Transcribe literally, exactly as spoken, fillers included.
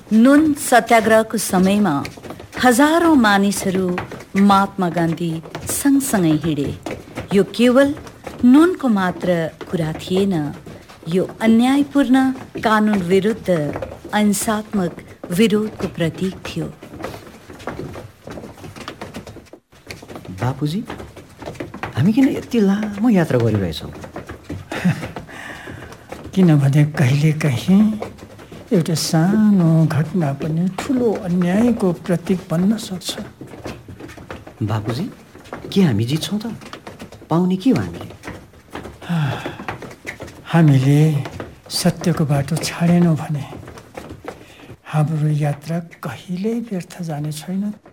नुन सत्याग्रहको समयमा हजारौं मानिसहरू महात्मा गान्धी सँगसँगै हिँडे। यो केवल नुनको मात्र कुरा थिएन, यो अन्यायपूर्ण कानुन विरुद्ध अहिंसात्मक विरोधको प्रतीक थियो। बापुजी, हामी किन यति लामो यात्रा गरिरहेछौँ? किनभने कहिलेकाहीँ एउटा सानो घटना पनि ठुलो अन्यायको प्रतीक बन्न सक्छ। बापुजी, के हामी जित्छौँ त? पाउने के हो हामीले? हामीले सत्यको बाटो छाडेनौँ भने हाम्रो यात्रा कहिल्यै व्यर्थ जाने छैन।